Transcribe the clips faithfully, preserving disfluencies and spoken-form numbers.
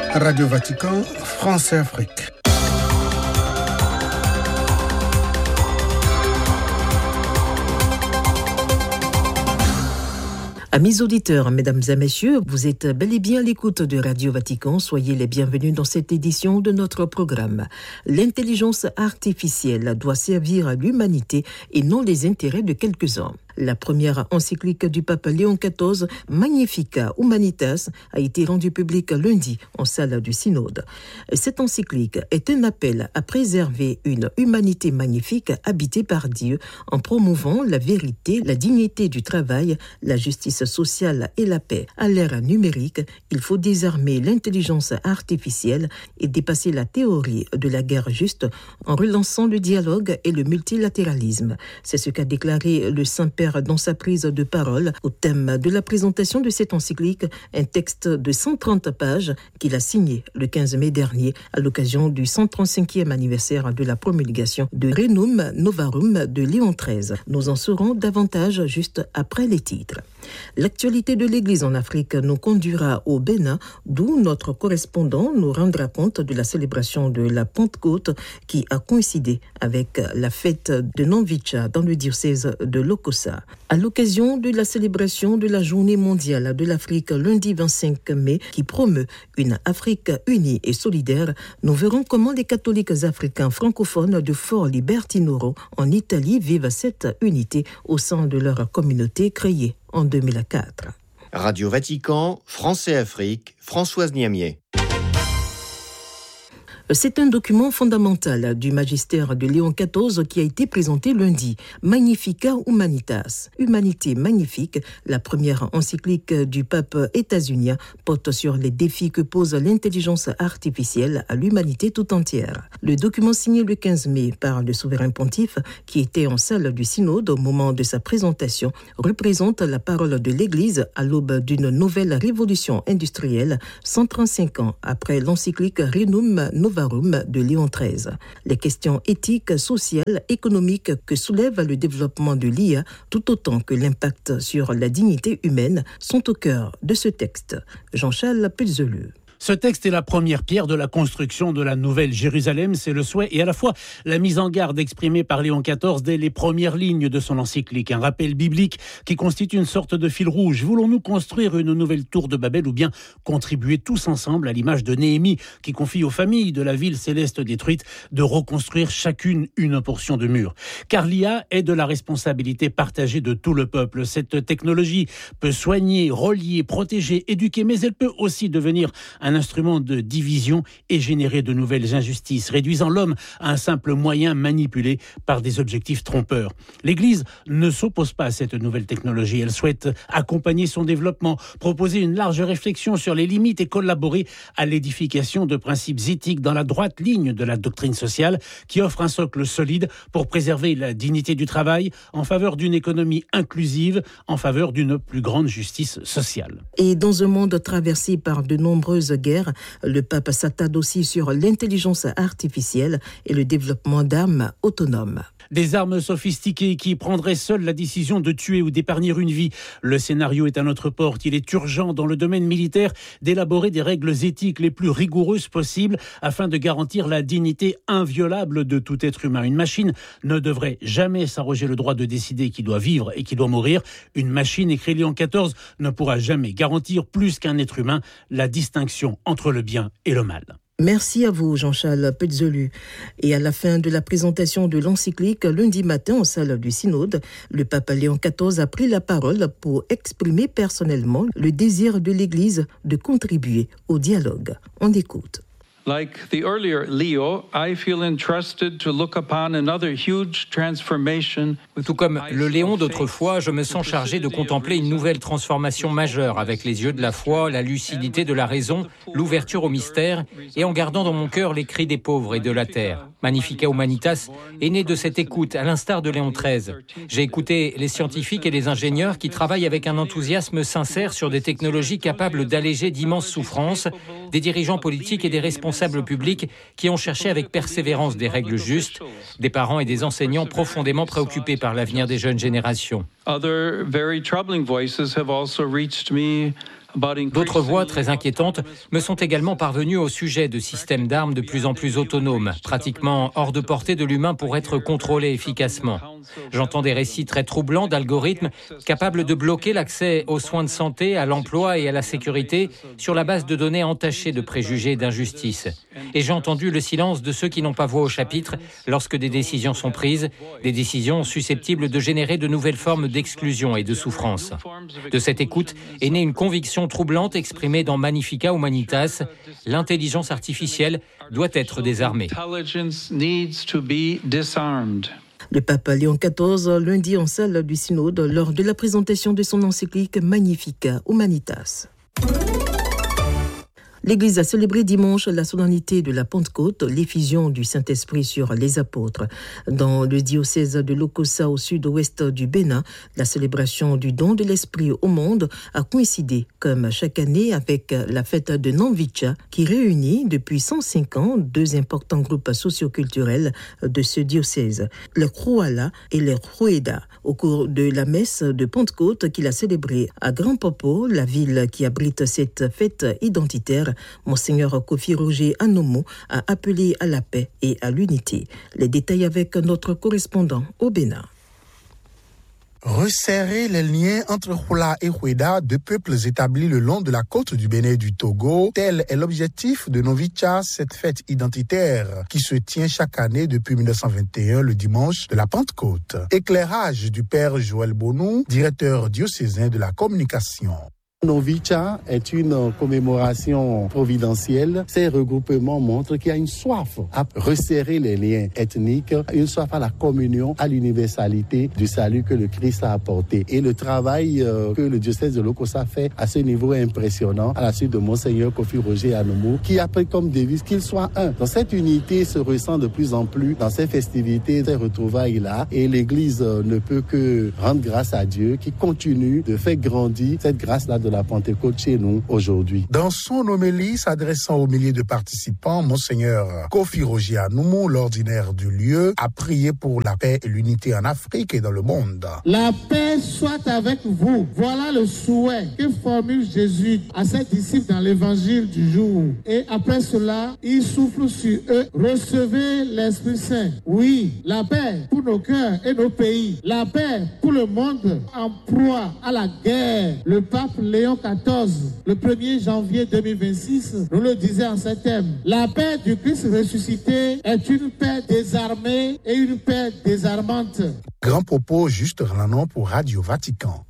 Radio Vatican, France et Afrique. Amis auditeurs, mesdames et messieurs, vous êtes bel et bien à l'écoute de Radio Vatican. Soyez les bienvenus dans cette édition de notre programme. L'intelligence artificielle doit servir à l'humanité et non les intérêts de quelques-uns. La première encyclique du pape Léon quatorze, Magnificat Humanitas, a été rendue publique lundi en salle du synode. Cette encyclique est un appel à préserver une humanité magnifique habitée par Dieu en promouvant la vérité, la dignité du travail, la justice sociale et la paix. À l'ère numérique, il faut désarmer l'intelligence artificielle et dépasser la théorie de la guerre juste en relançant le dialogue et le multilatéralisme. C'est ce qu'a déclaré le Saint-Père dans sa prise de parole au thème de la présentation de cette encyclique, un texte de cent trente pages qu'il a signé le quinze mai dernier à l'occasion du cent trente-cinquième anniversaire de la promulgation de Rerum Novarum de Léon treize. Nous en saurons davantage juste après les titres. L'actualité de l'Église en Afrique nous conduira au Bénin, d'où notre correspondant nous rendra compte de la célébration de la Pentecôte qui a coïncidé avec la fête de Namvicha dans le diocèse de Lokossa. À l'occasion de la célébration de la Journée mondiale de l'Afrique lundi vingt-cinq mai, qui promeut une Afrique unie et solidaire, nous verrons comment les catholiques africains francophones de Fort Libertinoro en Italie vivent cette unité au sein de leur communauté créée en deux mille quatre. Radio Vatican, France et Afrique, Françoise Niamier. C'est un document fondamental du magistère de Léon quatorze qui a été présenté lundi. Magnificat Humanitas, Humanité magnifique, la première encyclique du pape états-unien, porte sur les défis que pose l'intelligence artificielle à l'humanité tout entière. Le document signé le quinze mai par le souverain pontife, qui était en salle du synode au moment de sa présentation, représente la parole de l'Église à l'aube d'une nouvelle révolution industrielle, cent trente-cinq ans après l'encyclique Rerum Novarum de Léon treize. Les questions éthiques, sociales, économiques que soulève le développement de l'I A, tout autant que l'impact sur la dignité humaine, sont au cœur de ce texte. Jean-Charles Pelzeleu. Ce texte est la première pierre de la construction de la Nouvelle Jérusalem, c'est le souhait et à la fois la mise en garde exprimée par Léon quatorze dès les premières lignes de son encyclique, un rappel biblique qui constitue une sorte de fil rouge. Voulons-nous construire une nouvelle tour de Babel ou bien contribuer tous ensemble à l'image de Néhémie qui confie aux familles de la ville céleste détruite de reconstruire chacune une portion de mur? Car l'I A est de la responsabilité partagée de tout le peuple. Cette technologie peut soigner, relier, protéger, éduquer, mais elle peut aussi devenir un un instrument de division et générer de nouvelles injustices, réduisant l'homme à un simple moyen manipulé par des objectifs trompeurs. L'Église ne s'oppose pas à cette nouvelle technologie. Elle souhaite accompagner son développement, proposer une large réflexion sur les limites et collaborer à l'édification de principes éthiques dans la droite ligne de la doctrine sociale qui offre un socle solide pour préserver la dignité du travail en faveur d'une économie inclusive, en faveur d'une plus grande justice sociale. Et dans un monde traversé par de nombreuses guerre, le pape s'attarde aussi sur l'intelligence artificielle et le développement d'armes autonomes. Des armes sophistiquées qui prendraient seules la décision de tuer ou d'épargner une vie. Le scénario est à notre porte. Il est urgent dans le domaine militaire d'élaborer des règles éthiques les plus rigoureuses possibles afin de garantir la dignité inviolable de tout être humain. Une machine ne devrait jamais s'arroger le droit de décider qui doit vivre et qui doit mourir. Une machine, écrit Léon quatorze, ne pourra jamais garantir plus qu'un être humain la distinction entre le bien et le mal. Merci à vous, Jean-Charles Pelzeleu. Et à la fin de la présentation de l'encyclique, lundi matin, en salle du synode, le pape Léon quatorze a pris la parole pour exprimer personnellement le désir de l'Église de contribuer au dialogue. On écoute. Like the earlier Leo, I feel entrusted to look upon another huge transformation. Tout comme le Léon d'autrefois, je me sens chargé de contempler une nouvelle transformation majeure avec les yeux de la foi, la lucidité de la raison, l'ouverture au mystère et en gardant dans mon cœur les cris des pauvres et de la terre. Magnificat Humanitas est né de cette écoute, à l'instar de Léon treize. J'ai écouté les scientifiques et les ingénieurs qui travaillent avec un enthousiasme sincère sur des technologies capables d'alléger d'immenses souffrances, des dirigeants politiques et des responsables publics qui ont cherché avec persévérance des règles justes, des parents et des enseignants profondément préoccupés par l'avenir des jeunes générations. Other very troubling voices have also reached me D'autres voix très inquiétantes me sont également parvenues au sujet de systèmes d'armes de plus en plus autonomes, pratiquement hors de portée de l'humain pour être contrôlés efficacement. J'entends des récits très troublants d'algorithmes capables de bloquer l'accès aux soins de santé, à l'emploi et à la sécurité sur la base de données entachées de préjugés et d'injustice. Et j'ai entendu le silence de ceux qui n'ont pas voix au chapitre lorsque des décisions sont prises, des décisions susceptibles de générer de nouvelles formes d'exclusion et de souffrance. De cette écoute est née une conviction troublante exprimée dans Magnificat Humanitas, l'intelligence artificielle doit être désarmée. Le pape Léon quatorze, lundi en salle du synode, lors de la présentation de son encyclique Magnificat Humanitas. L'Église a célébré dimanche la solennité de la Pentecôte, l'effusion du Saint-Esprit sur les apôtres. Dans le diocèse de Lokossa, au sud-ouest du Bénin, la célébration du don de l'Esprit au monde a coïncidé, comme chaque année, avec la fête de Namvicha, qui réunit depuis cent cinq ans deux importants groupes socioculturels de ce diocèse, le Krouala et le Roueda. Au cours de la messe de Pentecôte qu'il a célébrée à Grand Popo, la ville qui abrite cette fête identitaire, Monseigneur Kofi Roger Anomo a appelé à la paix et à l'unité. Les détails avec notre correspondant au Bénin. Resserrer les liens entre Hula et Roueda, deux peuples établis le long de la côte du Bénin et du Togo, tel est l'objectif de Namvicha, cette fête identitaire qui se tient chaque année depuis dix-neuf cent vingt et un, le dimanche de la Pentecôte. Éclairage du père Joël Bonou, directeur diocésain de la communication. Namvicha est une commémoration providentielle. Ces regroupements montrent qu'il y a une soif à resserrer les liens ethniques, une soif à la communion, à l'universalité du salut que le Christ a apporté. Et le travail euh, que le diocèse de Lokossa fait à ce niveau est impressionnant, à la suite de Monseigneur Kofi Roger Anomo, qui a pris comme devise qu'il soit un. Donc cette unité se ressent de plus en plus dans ces festivités, ces retrouvailles-là, et l'Église euh, ne peut que rendre grâce à Dieu qui continue de faire grandir cette grâce-là de la Pentecôte chez nous aujourd'hui. Dans son homélie s'adressant aux milliers de participants, Monseigneur Kofi Roger Anomo, l'ordinaire du lieu, a prié pour la paix et l'unité en Afrique et dans le monde. La paix soit avec vous. Voilà le souhait que formule Jésus à ses disciples dans l'évangile du jour. Et après cela, il souffle sur eux. Recevez l'Esprit Saint. Oui, la paix pour nos cœurs et nos pays. La paix pour le monde en proie à la guerre. Le pape Léon quatorze, le premier janvier deux mille vingt-six, nous le disait en ces thèmes. La paix du Christ ressuscité est une paix désarmée et une paix désarmante. Grand Popo, juste Ranon pour Radio Vatican.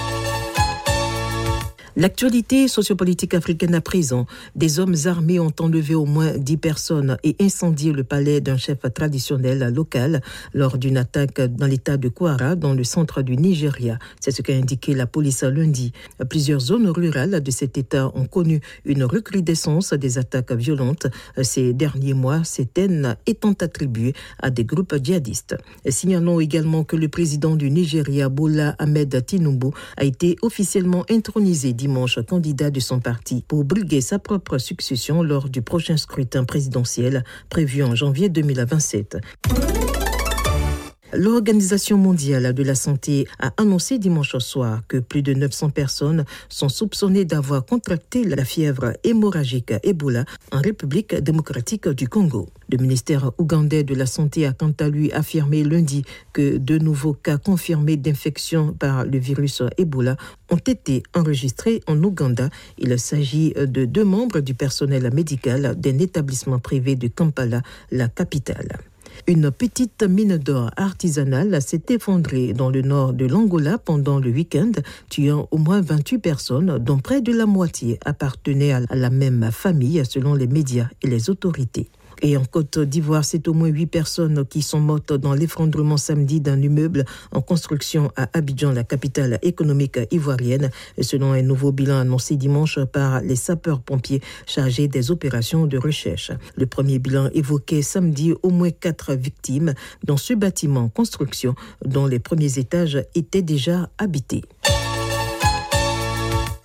L'actualité sociopolitique africaine à présent. Des hommes armés ont enlevé au moins dix personnes et incendié le palais d'un chef traditionnel local lors d'une attaque dans l'état de Kwara, dans le centre du Nigeria. C'est ce qu'a indiqué la police lundi. Plusieurs zones rurales de cet état ont connu une recrudescence des attaques violentes ces derniers mois, certaines étant attribuées à des groupes djihadistes. Signalons également que le président du Nigeria, Bola Ahmed Tinubu, a été officiellement intronisé dimanche candidat de son parti pour briguer sa propre succession lors du prochain scrutin présidentiel prévu en janvier deux mille vingt-sept. L'Organisation mondiale de la santé a annoncé dimanche soir que plus de neuf cents personnes sont soupçonnées d'avoir contracté la fièvre hémorragique Ebola en République démocratique du Congo. Le ministère ougandais de la Santé a quant à lui affirmé lundi que de nouveaux cas confirmés d'infection par le virus Ebola ont été enregistrés en Ouganda. Il s'agit de deux membres du personnel médical d'un établissement privé de Kampala, la capitale. Une petite mine d'or artisanale s'est effondrée dans le nord de l'Angola pendant le week-end, tuant au moins vingt-huit personnes, dont près de la moitié appartenaient à la même famille, selon les médias et les autorités. Et en Côte d'Ivoire, c'est au moins huit personnes qui sont mortes dans l'effondrement samedi d'un immeuble en construction à Abidjan, la capitale économique ivoirienne, selon un nouveau bilan annoncé dimanche par les sapeurs-pompiers chargés des opérations de recherche. Le premier bilan évoquait samedi au moins quatre victimes dans ce bâtiment en construction dont les premiers étages étaient déjà habités.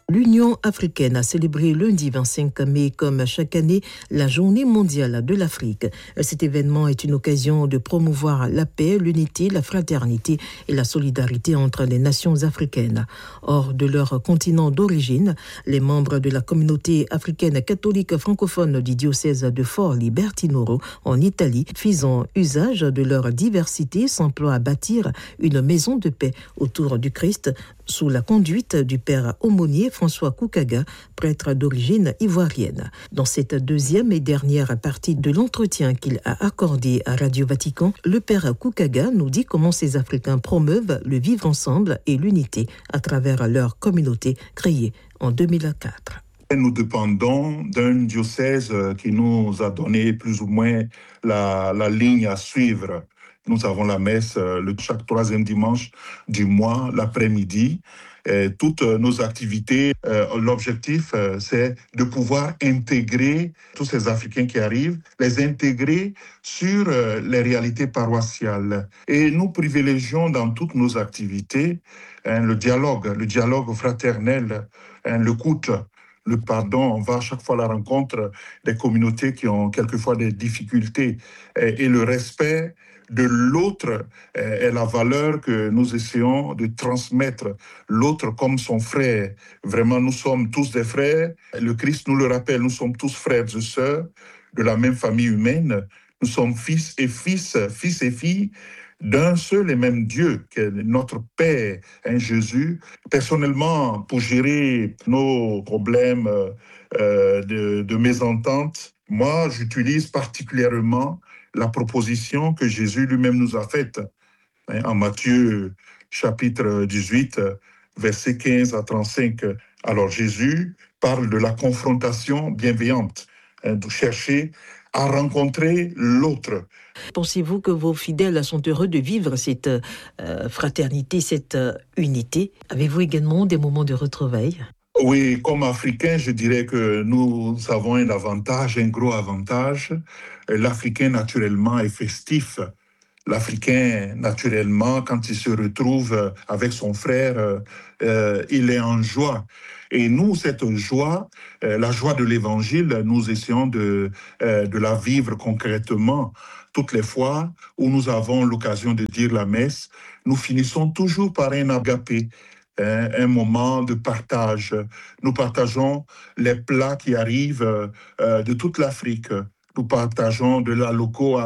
L'Union africaine a célébré lundi vingt-cinq mai, comme chaque année, la Journée mondiale de l'Afrique. Cet événement est une occasion de promouvoir la paix, l'unité, la fraternité et la solidarité entre les nations africaines. Hors de leur continent d'origine, les membres de la communauté africaine catholique francophone du diocèse de Forlì-Bertinoro en Italie, faisant usage de leur diversité, s'emploient à bâtir une maison de paix autour du Christ sous la conduite du père aumônier François Koukaga, prêtre d'origine ivoirienne. Dans cette deuxième et dernière partie de l'entretien qu'il a accordé à Radio Vatican, le père Koukaga nous dit comment ces Africains promeuvent le vivre ensemble et l'unité à travers leur communauté créée en deux mille quatre. Nous dépendons d'un diocèse qui nous a donné plus ou moins la, la ligne à suivre. Nous avons la messe le, chaque troisième dimanche du mois, l'après-midi. Et toutes nos activités, euh, l'objectif, euh, c'est de pouvoir intégrer tous ces Africains qui arrivent, les intégrer sur euh, les réalités paroissiales. Et nous privilégions dans toutes nos activités hein, le dialogue, le dialogue fraternel, hein, l'écoute, le pardon. On va à chaque fois à la rencontre des communautés qui ont quelquefois des difficultés et, et le respect de l'autre est la valeur que nous essayons de transmettre, l'autre comme son frère. Vraiment, nous sommes tous des frères. Le Christ nous le rappelle, nous sommes tous frères et sœurs de la même famille humaine. Nous sommes fils et fils, fils et filles d'un seul et même Dieu, qui est notre Père, hein, Jésus. Personnellement, pour gérer nos problèmes euh, de, de mésentente, moi, j'utilise particulièrement la proposition que Jésus lui-même nous a faite hein, en Matthieu chapitre dix-huit, versets quinze à trente-cinq. Alors Jésus parle de la confrontation bienveillante, hein, de chercher à rencontrer l'autre. Pensez-vous que vos fidèles sont heureux de vivre cette euh, fraternité, cette euh, unité? Avez-vous également des moments de retrouvailles? Oui, comme Africain, je dirais que nous avons un avantage, un gros avantage. L'Africain, naturellement, est festif. L'Africain, naturellement, quand il se retrouve avec son frère, euh, il est en joie. Et nous, cette joie, euh, la joie de l'Évangile, nous essayons de, euh, de la vivre concrètement. Toutes les fois où nous avons l'occasion de dire la messe, nous finissons toujours par un agapé. Un, un moment de partage. Nous partageons les plats qui arrivent euh, de toute l'Afrique. Nous partageons de la loco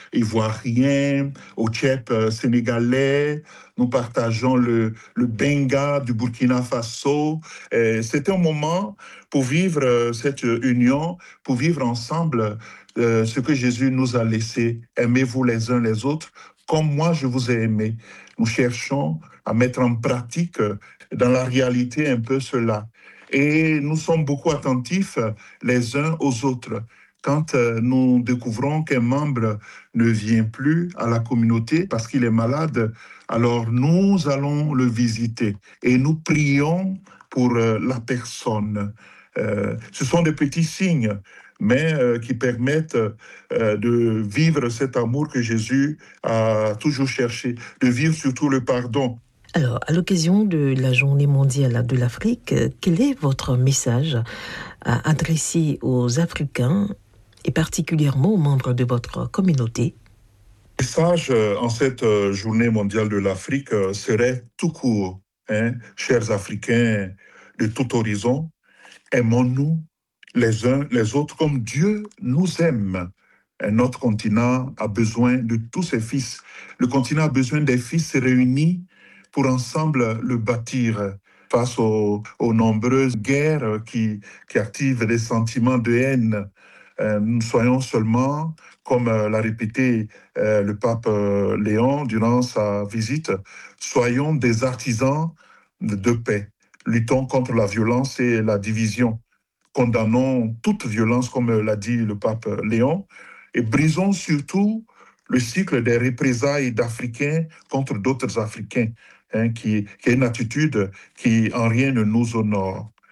ivoirien, au tchèp sénégalais. Nous partageons le, le benga du Burkina Faso. Et c'est un moment pour vivre cette union, pour vivre ensemble euh, ce que Jésus nous a laissé. Aimez-vous les uns les autres comme moi je vous ai aimé. Nous cherchons à mettre en pratique dans la réalité un peu cela. Et nous sommes beaucoup attentifs les uns aux autres. Quand nous découvrons qu'un membre ne vient plus à la communauté parce qu'il est malade, alors nous allons le visiter et nous prions pour la personne. Euh, ce sont des petits signes, mais euh, qui permettent euh, de vivre cet amour que Jésus a toujours cherché, de vivre surtout le pardon. Alors, à l'occasion de la Journée mondiale de l'Afrique, quel est votre message à adresser aux Africains et particulièrement aux membres de votre communauté? Le message en cette Journée mondiale de l'Afrique serait tout court. Hein, chers Africains de tout horizon, aimons-nous les uns les autres comme Dieu nous aime. Notre continent a besoin de tous ses fils. Le continent a besoin des fils réunis pour ensemble le bâtir face aux, aux nombreuses guerres qui, qui activent des sentiments de haine. Euh, nous soyons seulement, comme euh, l'a répété euh, le pape euh, Léon durant sa visite, soyons des artisans de, de paix. Luttons contre la violence et la division. Condamnons toute violence, comme l'a dit le pape Léon, et brisons surtout le cycle des représailles d'Africains contre d'autres Africains, hein, qui, qui est une attitude qui en rien ne nous honore.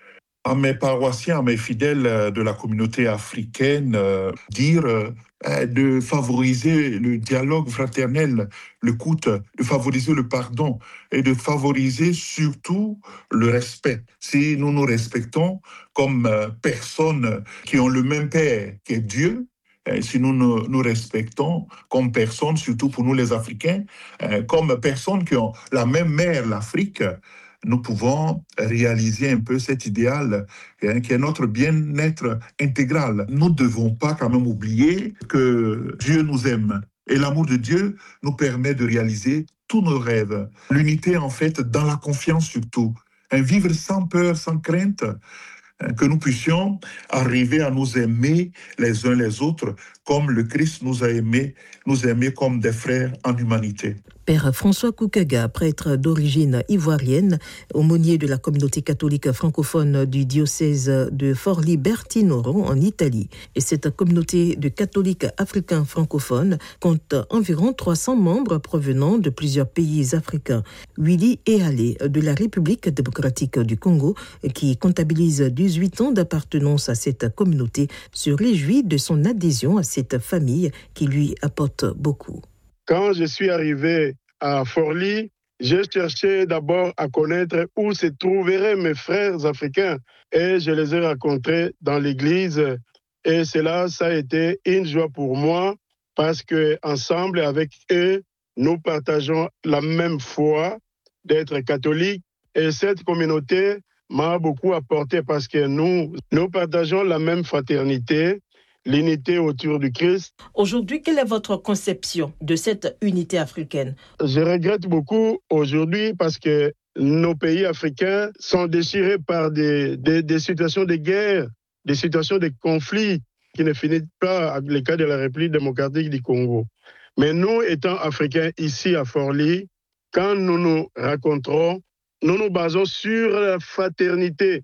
à mes paroissiens, à mes fidèles de la communauté africaine, euh, dire euh, de favoriser le dialogue fraternel, l'écoute, de favoriser le pardon et de favoriser surtout le respect. Si nous nous respectons comme euh, personnes qui ont le même Père qui est Dieu, euh, si nous nous, nous respectons comme personnes, surtout pour nous les Africains, euh, comme personnes qui ont la même mère, l'Afrique, nous pouvons réaliser un peu cet idéal hein, qui est notre bien-être intégral. Nous ne devons pas quand même oublier que Dieu nous aime et l'amour de Dieu nous permet de réaliser tous nos rêves. L'unité en fait dans la confiance surtout, un vivre sans peur, sans crainte, hein, que nous puissions arriver à nous aimer les uns les autres comme le Christ nous a aimés, nous aimer comme des frères en humanité. Père François Koukaga, prêtre d'origine ivoirienne, aumônier de la communauté catholique francophone du diocèse de Forlì-Bertinoro en Italie. Et cette communauté de catholiques africains francophones compte environ trois cents membres provenant de plusieurs pays africains. Willy Ealé de la République démocratique du Congo, qui comptabilise dix-huit ans d'appartenance à cette communauté, se réjouit de son adhésion à cette famille qui lui apporte beaucoup. Quand je suis arrivé à Forlì, j'ai cherché d'abord à connaître où se trouveraient mes frères africains et je les ai rencontrés dans l'église. Et cela, ça a été une joie pour moi parce que ensemble avec eux, nous partageons la même foi d'être catholiques. Et cette communauté m'a beaucoup apporté parce que nous, nous partageons la même fraternité, l'unité autour du Christ. Aujourd'hui, quelle est votre conception de cette unité africaine? Je regrette beaucoup aujourd'hui parce que nos pays africains sont déchirés par des, des, des situations de guerre, des situations de conflits qui ne finissent pas avec le cas de la République démocratique du Congo. Mais nous, étant africains ici à Forlì, quand nous nous rencontrons, nous nous basons sur la fraternité,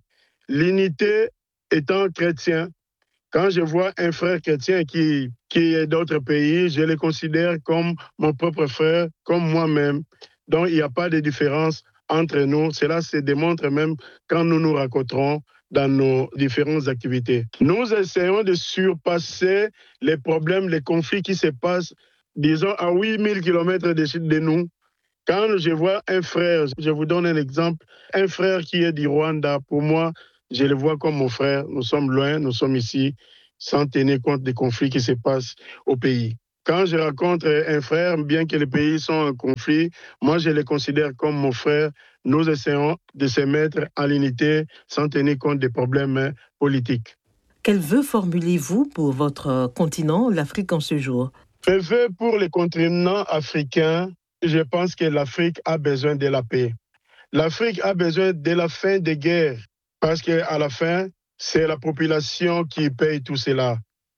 l'unité étant chrétien. Quand je vois un frère chrétien qui, qui est d'autres pays, je le considère comme mon propre frère, comme moi-même. Donc, il n'y a pas de différence entre nous. Cela se démontre même quand nous nous rencontrons dans nos différentes activités. Nous essayons de surpasser les problèmes, les conflits qui se passent, disons, à huit mille kilomètres de, de nous. Quand je vois un frère, je vous donne un exemple, un frère qui est du Rwanda, pour moi, je le vois comme mon frère. Nous sommes loin, nous sommes ici, sans tenir compte des conflits qui se passent au pays. Quand je rencontre un frère, bien que les pays sont en conflit, moi je le considère comme mon frère. Nous essayons de se mettre en unité sans tenir compte des problèmes politiques. Quel vœu formulez-vous pour votre continent, l'Afrique en ce jour? Le vœu pour le continent africain, je pense que l'Afrique a besoin de la paix. L'Afrique a besoin de la fin des guerres. Parce qu'à la fin, c'est la population qui paye tout cela.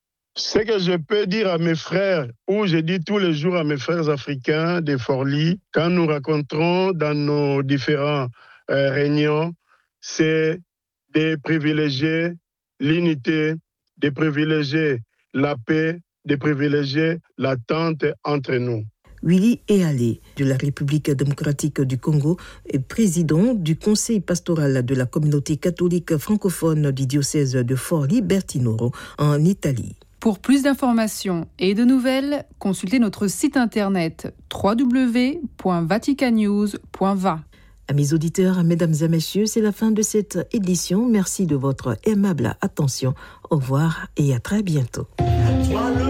Ce que je peux dire à mes frères, ou je dis tous les jours à mes frères africains de Forlì, quand nous rencontrons dans nos différentes euh, réunions, c'est de privilégier l'unité, de privilégier la paix, de privilégier l'attente entre nous. Willy Ealé de la République démocratique du Congo est président du conseil pastoral de la communauté catholique francophone du diocèse de Forlì-Bertinoro en Italie. Pour plus d'informations et de nouvelles, consultez notre site internet w w w point vatican news point v a. Amis auditeurs, mesdames et messieurs, c'est la fin de cette édition. Merci de votre aimable attention. Au revoir et à très bientôt.